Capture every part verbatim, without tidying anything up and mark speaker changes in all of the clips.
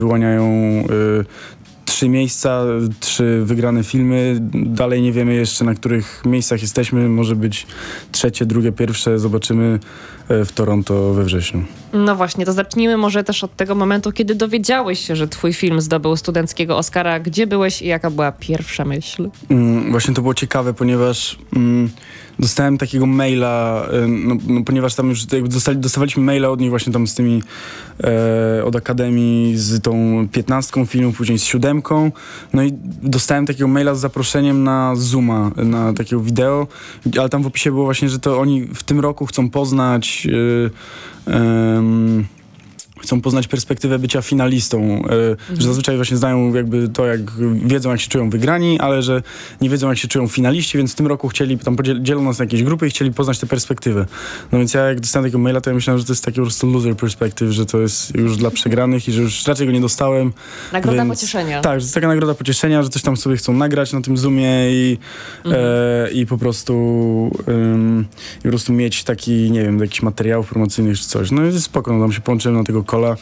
Speaker 1: wyłaniają y, trzy miejsca, trzy wygrane filmy. Dalej nie wiemy jeszcze, na których miejscach jesteśmy. Może być trzecie, drugie, pierwsze. Zobaczymy w Toronto we wrześniu.
Speaker 2: No właśnie, to zacznijmy może też od tego momentu, kiedy dowiedziałeś się, że twój film zdobył studenckiego Oscara. Gdzie byłeś i jaka była pierwsza myśl?
Speaker 1: Mm, właśnie to było ciekawe, ponieważ mm, dostałem takiego maila, no, no, ponieważ tam już jakby dostali, dostawaliśmy maila od nich właśnie tam z tymi e, od Akademii z tą piętnastką filmów, później z siódemką. No i dostałem takiego maila z zaproszeniem na Zooma, na takiego wideo, ale tam w opisie było właśnie, że to oni w tym roku chcą poznać Yy, yy, chcą poznać perspektywę bycia finalistą, yy, mhm. że zazwyczaj właśnie znają jakby to, jak wiedzą, jak się czują wygrani, ale że nie wiedzą, jak się czują finaliści, więc w tym roku chcieli, tam dzielą nas na jakieś grupy i chcieli poznać tę perspektywę. No więc ja jak dostałem takiego maila, to ja myślałem, że to jest taki po prostu loser perspective, że to jest już dla przegranych i że już raczej go nie dostałem.
Speaker 2: Nagroda
Speaker 1: więc,
Speaker 2: pocieszenia.
Speaker 1: Tak, że to jest taka nagroda pocieszenia, że coś tam sobie chcą nagrać na tym Zoomie i, mhm. e, i po prostu um, i po prostu mieć taki, nie wiem, jakiś materiałów promocyjnych czy coś. No i spoko, no tam się połączyłem na tego kola,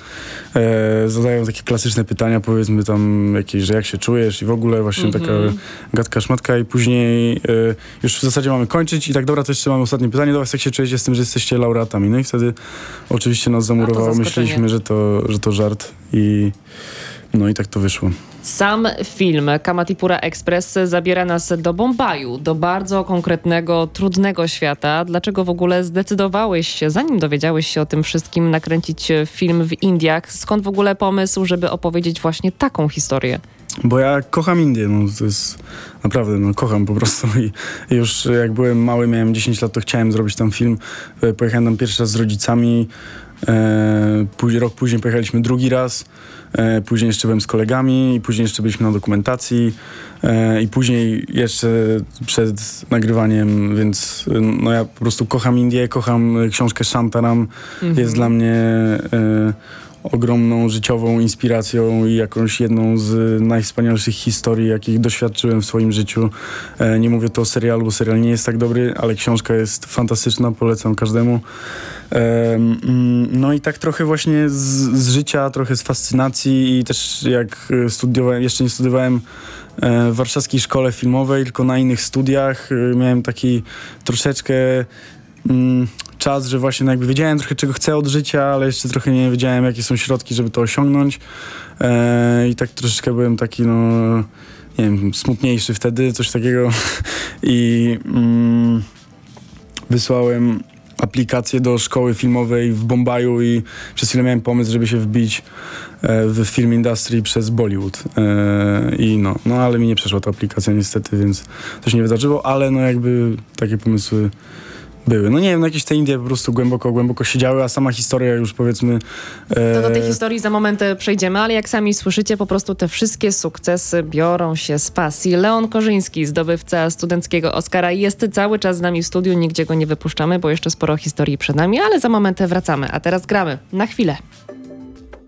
Speaker 1: e, zadają takie klasyczne pytania, powiedzmy tam jakieś, że jak się czujesz i w ogóle właśnie mm-hmm. taka gadka szmatka i później e, już w zasadzie mamy kończyć i tak dobra, to jeszcze mamy ostatnie pytanie do was, jak się czujecie z tym, że jesteście laureatami. No i wtedy oczywiście nas zamurowało, myśleliśmy, że to, że to żart i no i tak to wyszło.
Speaker 2: Sam film Kamatipura Express zabiera nas do Bombaju, do bardzo konkretnego, trudnego świata. Dlaczego w ogóle zdecydowałeś się, zanim dowiedziałeś się o tym wszystkim, nakręcić film w Indiach? Skąd w ogóle pomysł, żeby opowiedzieć właśnie taką historię?
Speaker 1: Bo ja kocham Indię, no to jest naprawdę, no kocham po prostu i, i już jak byłem mały, miałem dziesięć lat, to chciałem zrobić tam film. Pojechałem tam pierwszy raz z rodzicami, e, później, rok później pojechaliśmy drugi raz, e, później jeszcze byłem z kolegami i później jeszcze byliśmy na dokumentacji e, i później jeszcze przed nagrywaniem, więc no ja po prostu kocham Indię, kocham książkę Shantaram, mhm. jest dla mnie e, ogromną życiową inspiracją i jakąś jedną z najwspanialszych historii, jakich doświadczyłem w swoim życiu. E, nie mówię to o serialu, bo serial nie jest tak dobry, ale książka jest fantastyczna, polecam każdemu. E, mm, no i tak trochę właśnie z, z życia, trochę z fascynacji i też jak studiowałem, jeszcze nie studiowałem w warszawskiej szkole filmowej, tylko na innych studiach. Miałem taki troszeczkę mm, czas, że właśnie no jakby wiedziałem trochę, czego chcę od życia, ale jeszcze trochę nie wiedziałem, jakie są środki, żeby to osiągnąć. E, I tak troszeczkę byłem taki, no, nie wiem, smutniejszy wtedy, coś takiego. I mm, wysłałem aplikację do szkoły filmowej w Bombaju i przez chwilę miałem pomysł, żeby się wbić e, w film industry przez Bollywood. E, I no, no, ale mi nie przeszła ta aplikacja niestety, więc to się nie wydarzyło, ale no jakby takie pomysły były. No nie wiem, no jakieś te Indie po prostu głęboko, głęboko siedziały, a sama historia już powiedzmy... E...
Speaker 2: To do tej historii za moment przejdziemy, ale jak sami słyszycie, po prostu te wszystkie sukcesy biorą się z pasji. Leon Korzyński, zdobywca studenckiego Oscara, jest cały czas z nami w studiu, nigdzie go nie wypuszczamy, bo jeszcze sporo historii przed nami, ale za moment wracamy. A teraz gramy. Na chwilę.